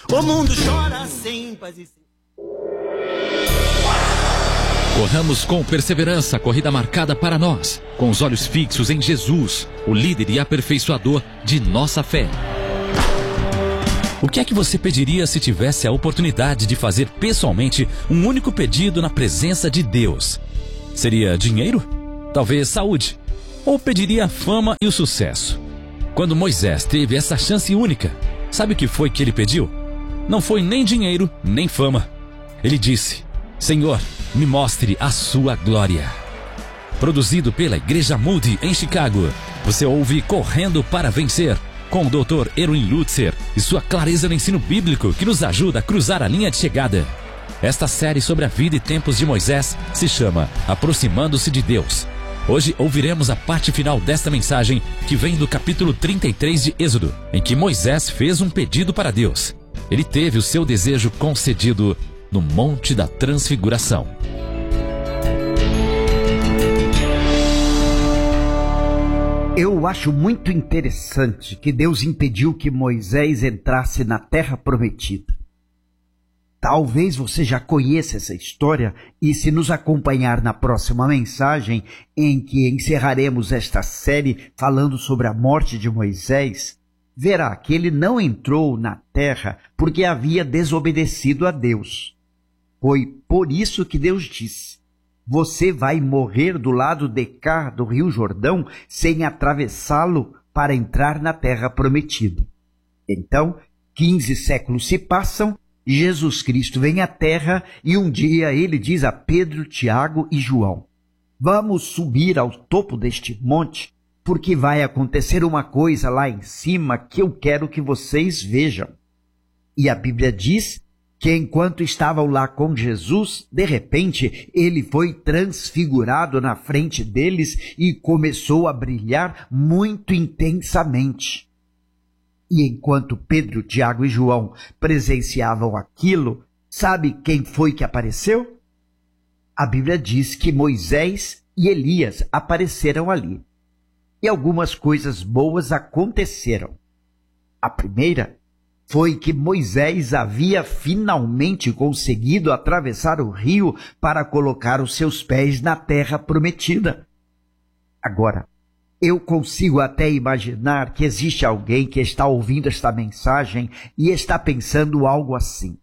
O mundo chora sem paz e sem... Corramos com perseverança a corrida marcada para nós, com os olhos fixos em Jesus, o líder e aperfeiçoador de nossa fé. O que é que você pediria se tivesse a oportunidade de fazer pessoalmente um único pedido na presença de Deus? Seria dinheiro? Talvez saúde? Ou pediria a fama e o sucesso? Quando Moisés teve essa chance única, sabe o que foi que ele pediu? Não foi nem dinheiro, nem fama. Ele disse: Senhor, me mostre a sua glória. Produzido pela Igreja Moody em Chicago, você ouve Correndo para Vencer, com o Dr. Erwin Lutzer e sua clareza no ensino bíblico que nos ajuda a cruzar a linha de chegada. Esta série sobre a vida e tempos de Moisés se chama Aproximando-se de Deus. Hoje ouviremos a parte final desta mensagem que vem do capítulo 33 de Êxodo, em que Moisés fez um pedido para Deus. Ele teve o seu desejo concedido no Monte da Transfiguração. Eu acho muito interessante que Deus impediu que Moisés entrasse na Terra Prometida. Talvez você já conheça essa história e, se nos acompanhar na próxima mensagem, em que encerraremos esta série falando sobre a morte de Moisés, verá que ele não entrou na terra porque havia desobedecido a Deus. Foi por isso que Deus disse: você vai morrer do lado de cá do Rio Jordão sem atravessá-lo para entrar na terra prometida. Então, 15 séculos se passam, Jesus Cristo vem à terra e um dia ele diz a Pedro, Tiago e João: vamos subir ao topo deste monte, porque vai acontecer uma coisa lá em cima que eu quero que vocês vejam. E a Bíblia diz que enquanto estavam lá com Jesus, de repente, ele foi transfigurado na frente deles e começou a brilhar muito intensamente. E enquanto Pedro, Tiago e João presenciavam aquilo, sabe quem foi que apareceu? A Bíblia diz que Moisés e Elias apareceram ali. E algumas coisas boas aconteceram. A primeira foi que Moisés havia finalmente conseguido atravessar o rio para colocar os seus pés na terra prometida. Agora, eu consigo até imaginar que existe alguém que está ouvindo esta mensagem e está pensando algo assim: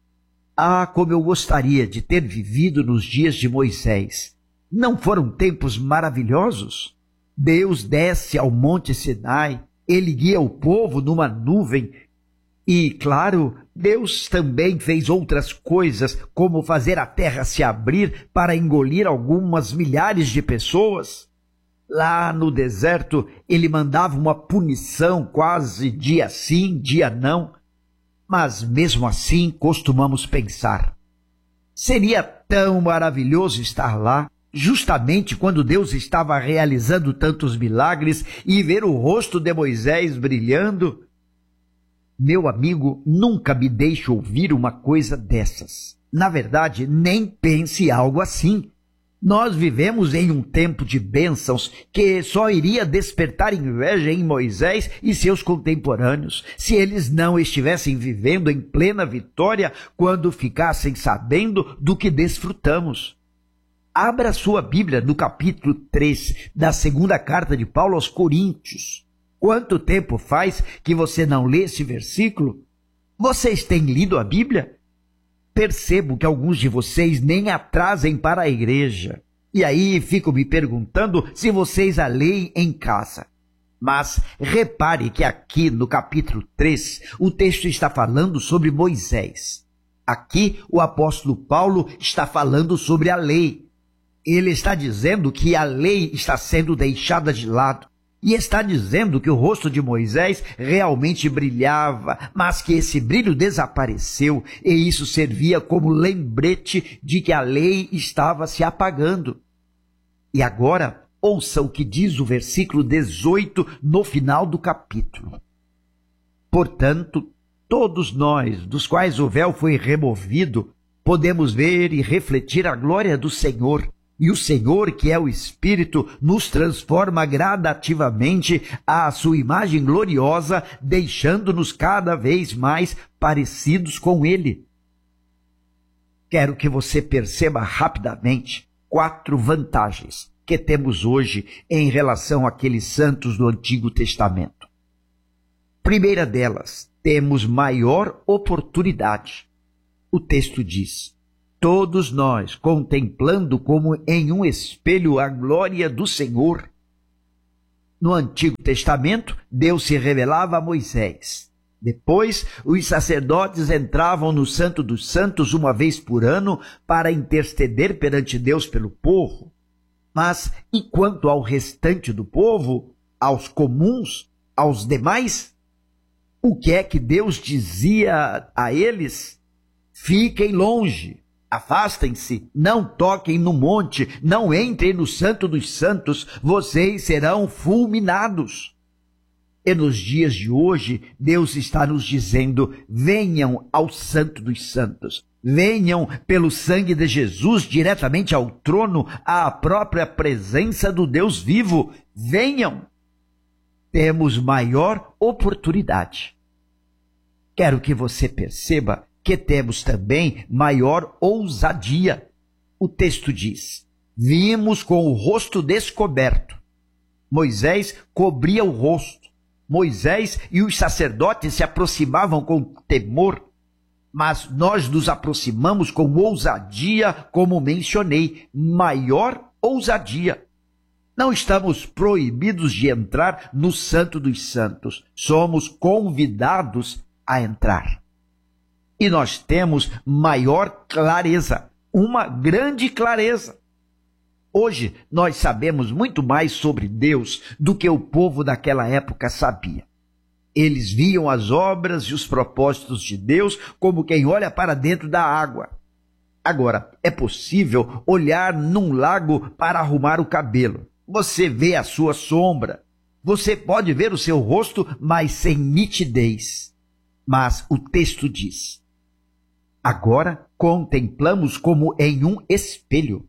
ah, como eu gostaria de ter vivido nos dias de Moisés. Não foram tempos maravilhosos? Deus desce ao Monte Sinai, ele guia o povo numa nuvem. E, claro, Deus também fez outras coisas, como fazer a terra se abrir para engolir algumas milhares de pessoas. Lá no deserto, ele mandava uma punição quase dia sim, dia não. Mas mesmo assim, costumamos pensar: seria tão maravilhoso estar lá, justamente quando Deus estava realizando tantos milagres, e ver o rosto de Moisés brilhando. Meu amigo, nunca me deixe ouvir uma coisa dessas. Na verdade, nem pense algo assim. Nós vivemos em um tempo de bênçãos que só iria despertar inveja em Moisés e seus contemporâneos se eles não estivessem vivendo em plena vitória quando ficassem sabendo do que desfrutamos. Abra sua Bíblia no capítulo 3 da segunda carta de Paulo aos Coríntios. Quanto tempo faz que você não lê esse versículo? Vocês têm lido a Bíblia? Percebo que alguns de vocês nem a trazem para a igreja. E aí fico me perguntando se vocês a leem em casa. Mas repare que aqui no capítulo 3, o texto está falando sobre Moisés. Aqui o apóstolo Paulo está falando sobre a lei. Ele está dizendo que a lei está sendo deixada de lado. E está dizendo que o rosto de Moisés realmente brilhava, mas que esse brilho desapareceu, e isso servia como lembrete de que a lei estava se apagando. E agora, ouça o que diz o versículo 18 no final do capítulo. Portanto, todos nós, dos quais o véu foi removido, podemos ver e refletir a glória do Senhor, E o Senhor, que é o Espírito, nos transforma gradativamente à sua imagem gloriosa, deixando-nos cada vez mais parecidos com Ele. Quero que você perceba rapidamente 4 vantagens que temos hoje em relação àqueles santos do Antigo Testamento. Primeira delas, temos maior oportunidade. O texto diz: todos nós, contemplando como em um espelho a glória do Senhor. No Antigo Testamento, Deus se revelava a Moisés. Depois, os sacerdotes entravam no Santo dos Santos uma vez por ano para interceder perante Deus pelo povo. Mas, e quanto ao restante do povo, aos comuns, aos demais? O que é que Deus dizia a eles? Fiquem longe. Afastem-se, não toquem no monte, não entrem no Santo dos Santos, vocês serão fulminados. E nos dias de hoje, Deus está nos dizendo: venham ao Santo dos Santos, venham pelo sangue de Jesus diretamente ao trono, à própria presença do Deus vivo, venham. Temos maior oportunidade. Quero que você perceba que temos também maior ousadia. O texto diz: vimos com o rosto descoberto. Moisés cobria o rosto. Moisés e os sacerdotes se aproximavam com temor, mas nós nos aproximamos com ousadia, como mencionei, maior ousadia. Não estamos proibidos de entrar no Santo dos Santos, somos convidados a entrar. E nós temos maior clareza, uma grande clareza. Hoje nós sabemos muito mais sobre Deus do que o povo daquela época sabia. Eles viam as obras e os propósitos de Deus como quem olha para dentro da água. Agora, é possível olhar num lago para arrumar o cabelo. Você vê a sua sombra. Você pode ver o seu rosto, mas sem nitidez. Mas o texto diz: agora contemplamos como em um espelho.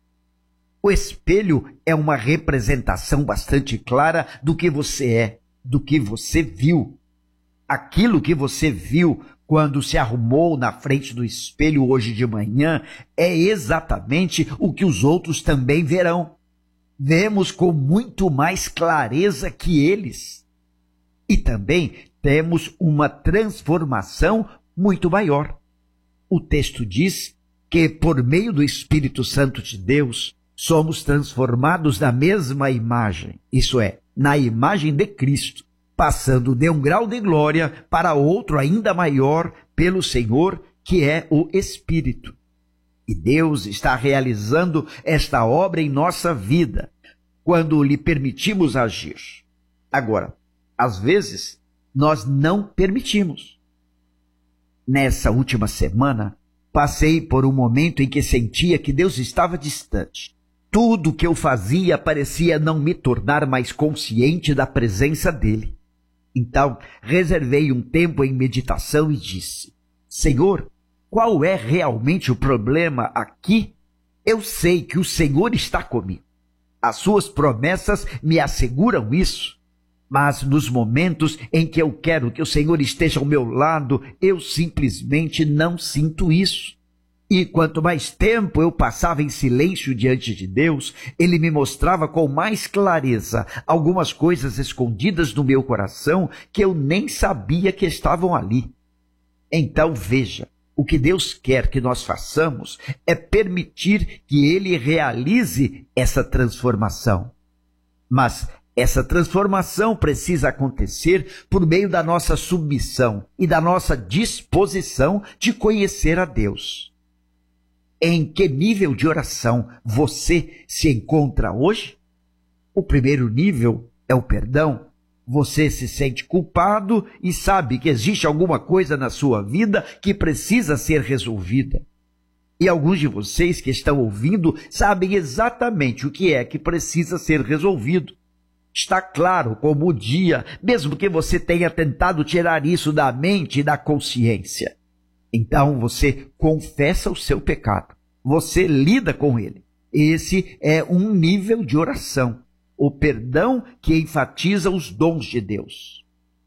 O espelho é uma representação bastante clara do que você é, do que você viu. Aquilo que você viu quando se arrumou na frente do espelho hoje de manhã é exatamente o que os outros também verão. Vemos com muito mais clareza que eles. E também temos uma transformação muito maior. O texto diz que, por meio do Espírito Santo de Deus, somos transformados na mesma imagem, isso é, na imagem de Cristo, passando de um grau de glória para outro ainda maior pelo Senhor, que é o Espírito. E Deus está realizando esta obra em nossa vida, quando lhe permitimos agir. Agora, às vezes, nós não permitimos. Nessa última semana, passei por um momento em que sentia que Deus estava distante. Tudo o que eu fazia parecia não me tornar mais consciente da presença dele. Então, reservei um tempo em meditação e disse: Senhor, qual é realmente o problema aqui? Eu sei que o Senhor está comigo. As suas promessas me asseguram isso. Mas nos momentos em que eu quero que o Senhor esteja ao meu lado, eu simplesmente não sinto isso. E quanto mais tempo eu passava em silêncio diante de Deus, Ele me mostrava com mais clareza algumas coisas escondidas no meu coração que eu nem sabia que estavam ali. Então veja, o que Deus quer que nós façamos é permitir que Ele realize essa transformação. Mas essa transformação precisa acontecer por meio da nossa submissão e da nossa disposição de conhecer a Deus. Em que nível de oração você se encontra hoje? O primeiro nível é o perdão. Você se sente culpado e sabe que existe alguma coisa na sua vida que precisa ser resolvida. E alguns de vocês que estão ouvindo sabem exatamente o que é que precisa ser resolvido. Está claro como o dia, mesmo que você tenha tentado tirar isso da mente e da consciência. Então você confessa o seu pecado, você lida com ele, Esse é um nível de oração, o perdão que enfatiza os dons de Deus.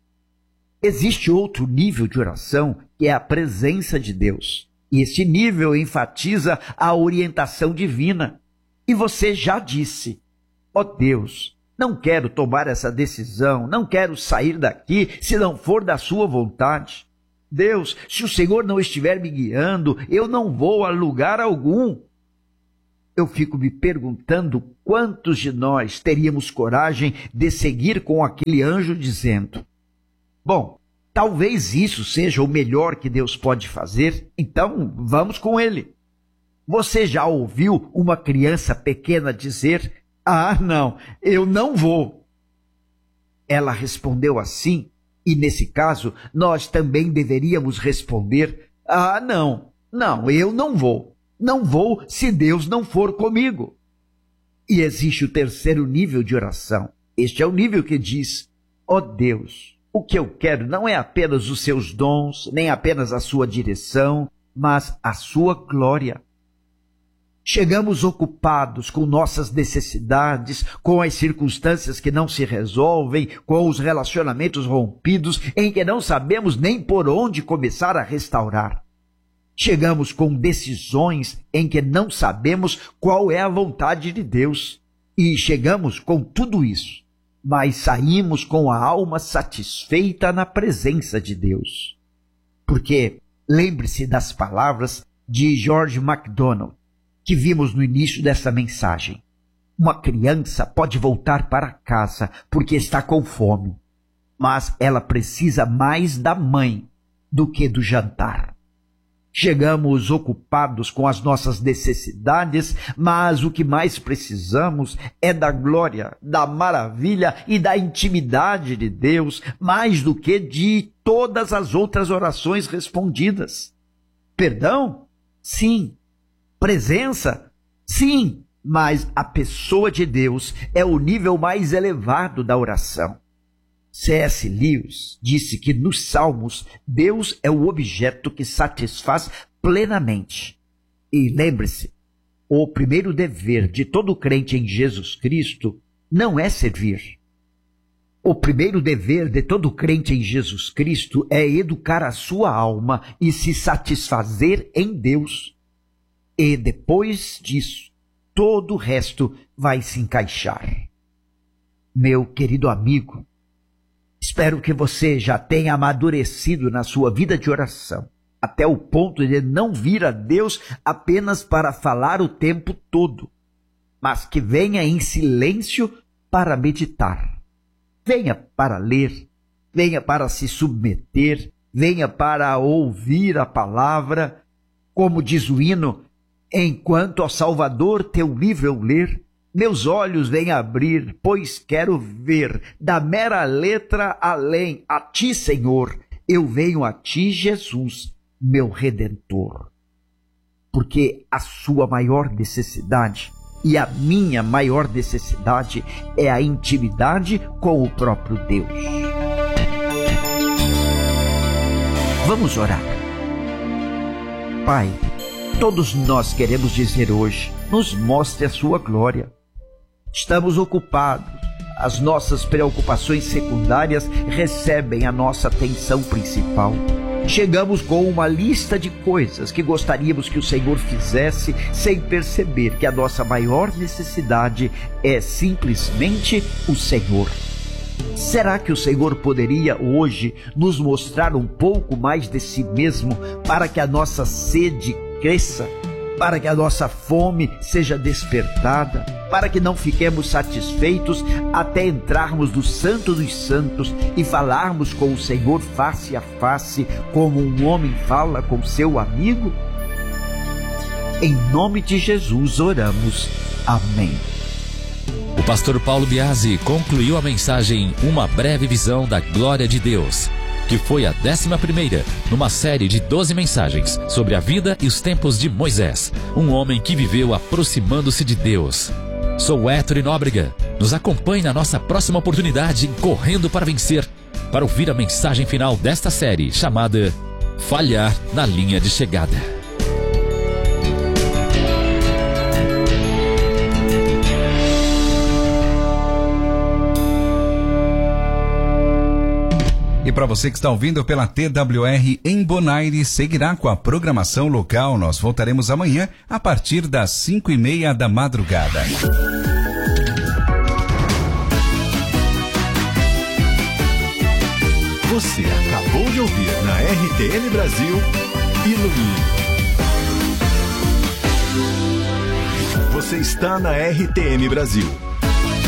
Existe outro nível de oração, que é a presença de Deus. E esse nível enfatiza a orientação divina. E você já disse: ó Deus, não quero tomar essa decisão, não quero sair daqui se não for da sua vontade. Deus, se o Senhor não estiver me guiando, eu não vou a lugar algum. Eu fico me perguntando quantos de nós teríamos coragem de seguir com aquele anjo dizendo: bom, talvez isso seja o melhor que Deus pode fazer, então vamos com ele. Você já ouviu uma criança pequena dizer: ah, não, eu não vou? Ela respondeu assim, e nesse caso nós também deveríamos responder: ah, não, eu não vou. Não vou se Deus não for comigo. E existe o terceiro nível de oração. Este é o nível que diz: ó Deus, o que eu quero não é apenas os seus dons, nem apenas a sua direção, mas a sua glória. Chegamos ocupados com nossas necessidades, com as circunstâncias que não se resolvem, com os relacionamentos rompidos, em que não sabemos nem por onde começar a restaurar. Chegamos com decisões em que não sabemos qual é a vontade de Deus. E chegamos com tudo isso, mas saímos com a alma satisfeita na presença de Deus. Porque lembre-se das palavras de George MacDonald, que vimos no início dessa mensagem. Uma criança pode voltar para casa porque está com fome, mas ela precisa mais da mãe do que do jantar. Chegamos ocupados com as nossas necessidades, mas o que mais precisamos é da glória, da maravilha e da intimidade de Deus, mais do que de todas as outras orações respondidas. Perdão? Sim. Presença? Sim. Mas a pessoa de Deus é o nível mais elevado da oração. C.S. Lewis disse que nos Salmos, Deus é o objeto que satisfaz plenamente. E lembre-se, o primeiro dever de todo crente em Jesus Cristo não é servir. O primeiro dever de todo crente em Jesus Cristo é educar a sua alma e se satisfazer em Deus. E depois disso, todo o resto vai se encaixar. Meu querido amigo, espero que você já tenha amadurecido na sua vida de oração, até o ponto de não vir a Deus apenas para falar o tempo todo, mas que venha em silêncio para meditar. Venha para ler, venha para se submeter, venha para ouvir a palavra. Como diz o hino: enquanto ao Salvador teu livro eu ler, meus olhos vêm abrir, pois quero ver da mera letra além. A ti, Senhor, eu venho a ti, Jesus, meu Redentor. Porque a sua maior necessidade e a minha maior necessidade é a intimidade com o próprio Deus. Vamos orar. Pai, todos nós queremos dizer hoje: nos mostre a sua glória. Estamos ocupados, as nossas preocupações secundárias recebem a nossa atenção principal. Chegamos com uma lista de coisas que gostaríamos que o Senhor fizesse, sem perceber que a nossa maior necessidade é simplesmente o Senhor. Será que o Senhor poderia hoje nos mostrar um pouco mais de si mesmo para que a nossa sede cresça? Para que a nossa fome seja despertada, para que não fiquemos satisfeitos até entrarmos no Santo dos Santos e falarmos com o Senhor face a face, como um homem fala com seu amigo? Em nome de Jesus oramos. Amém. O pastor Paulo Biasi concluiu a mensagem Uma Breve Visão da Glória de Deus, que foi a 11ª numa série de 12 mensagens sobre a vida e os tempos de Moisés, um homem que viveu aproximando-se de Deus. Sou Héctor Nóbrega. Nos acompanhe na nossa próxima oportunidade em Correndo para Vencer, para ouvir a mensagem final desta série, chamada Falhar na Linha de Chegada. E para você que está ouvindo pela TWR em Bonaire, seguirá com a programação local. Nós voltaremos amanhã a partir das 5:30 da madrugada. Você acabou de ouvir na RTM Brasil Ilumine. Você está na RTM Brasil.